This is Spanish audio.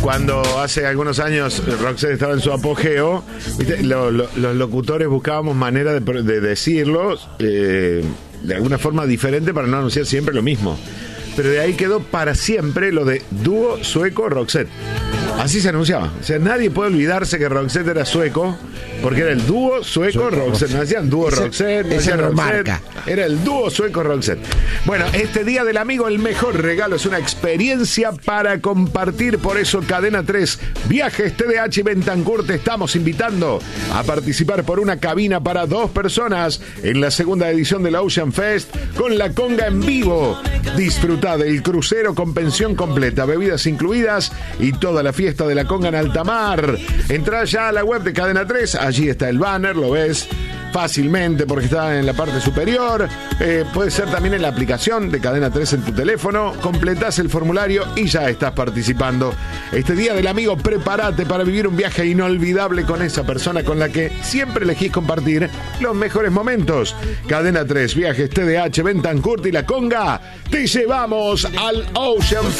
Cuando hace algunos años Roxette estaba en su apogeo, ¿viste? Los locutores buscábamos manera de decirlo de alguna forma diferente para no anunciar siempre lo mismo. Pero de ahí quedó para siempre lo de dúo sueco Roxette. Así se anunciaba. O sea, nadie puede olvidarse que Roxette era sueco, porque era el dúo sueco Roxette. No decían dúo Roxette, no decían Roxette. Era el dúo sueco Roxette. Bueno, este Día del Amigo, el mejor regalo es una experiencia para compartir. Por eso, Cadena 3, Viajes TDH y Bentancur te estamos invitando a participar por una cabina para 2 personas en la segunda edición de la Ocean Fest con la conga en vivo. Disfruta del crucero con pensión completa, bebidas incluidas y toda la fiesta de la conga en alta mar. Entrá ya a la web de Cadena 3, allí está el banner, lo ves fácilmente porque está en la parte superior. Puede ser también en la aplicación de Cadena 3 en tu teléfono. Completás el formulario y ya estás participando. Este Día del Amigo, prepárate para vivir un viaje inolvidable con esa persona con la que siempre elegís compartir los mejores momentos. Cadena 3, Viajes TDH, Bentancur y la conga. Te llevamos al Ocean Fest.